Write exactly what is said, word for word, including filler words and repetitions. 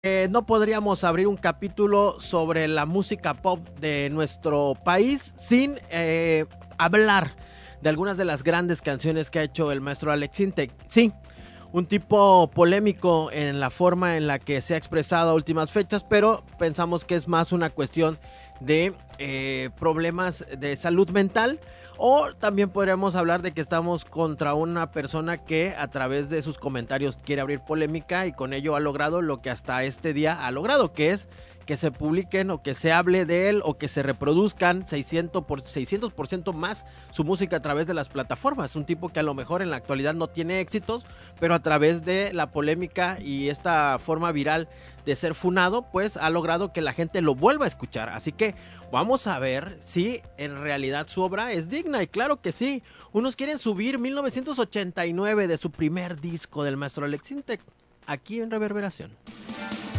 Eh, no podríamos abrir un capítulo sobre la música pop de nuestro país sin eh, hablar de algunas de las grandes canciones que ha hecho el maestro Alex Sintek. Sí, un tipo polémico en la forma en la que se ha expresado a últimas fechas, pero pensamos que es más una cuestión de eh, problemas de salud mental. O también podríamos hablar de que estamos contra una persona que a través de sus comentarios quiere abrir polémica y con ello ha logrado lo que hasta este día ha logrado, que es que se publiquen o que se hable de él o que se reproduzcan seiscientos por, seiscientos por ciento más su música a través de las plataformas. Un tipo que a lo mejor en la actualidad no tiene éxitos, pero a través de la polémica y esta forma viral de ser funado, pues ha logrado que la gente lo vuelva a escuchar. Así que vamos a ver si en realidad su obra es digna, y claro que sí. Unos quieren subir mil novecientos ochenta y nueve de su primer disco del maestro Alex Sintek aquí en Reverberación.